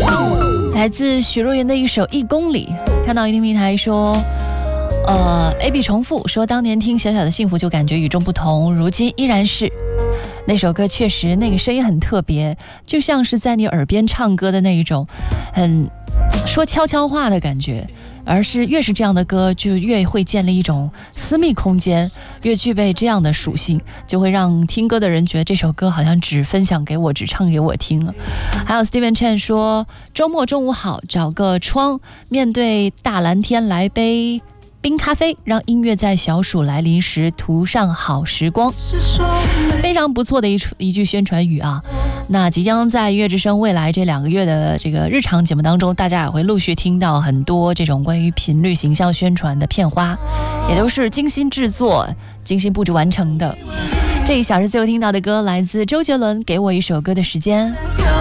来自许若元的一首《1公里》，看到一听平台说AB 重复说，当年听小小的幸福就感觉与众不同，如今依然是。那首歌确实那个声音很特别，就像是在你耳边唱歌的那一种很说悄悄话的感觉，而是越是这样的歌就越会建立一种私密空间，越具备这样的属性，就会让听歌的人觉得这首歌好像只分享给我，只唱给我听了。还有 Steven Chen 说，周末中午好，找个窗，面对大蓝天，来杯冰咖啡，让音乐在小暑来临时涂上好时光。非常不错的一句宣传语啊。那即将在音乐之声未来这2个月的这个日常节目当中，大家也会陆续听到很多这种关于频率形象宣传的片花，也都是精心制作、精心布置完成的。这1小时最后听到的歌来自周杰伦，《给我一首歌的时间》。